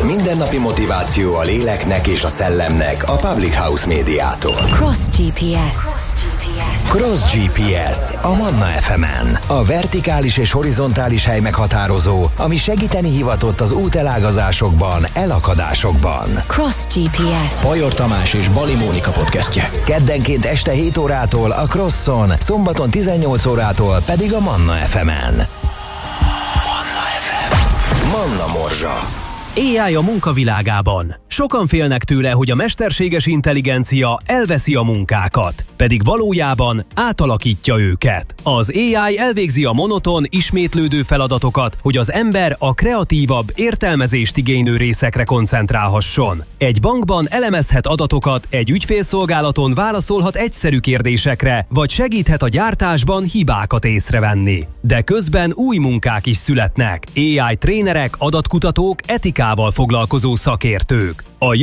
Mindennapi motiváció a léleknek és a szellemnek a Public House Médiától. Cross GPS. Cross GPS a Manna FM-en. A vertikális és horizontális hely meghatározó, ami segíteni hivatott az útelágazásokban, elakadásokban. Cross GPS. Fajor Tamás és Bali Mónika podcastje. Keddenként este 7 órától a Crosson, szombaton 18 órától pedig a Manna FM-en. Manna Morzsa. AI a munkavilágában. Sokan félnek tőle, hogy a mesterséges intelligencia elveszi a munkákat, pedig valójában átalakítja őket. Az AI elvégzi a monoton, ismétlődő feladatokat, hogy az ember a kreatívabb, értelmezést igénylő részekre koncentrálhasson. Egy bankban elemezhet adatokat, egy ügyfélszolgálaton válaszolhat egyszerű kérdésekre, vagy segíthet a gyártásban hibákat észrevenni. De közben új munkák is születnek. AI trénerek, adatkutatók, etikával foglalkozó szakértők. A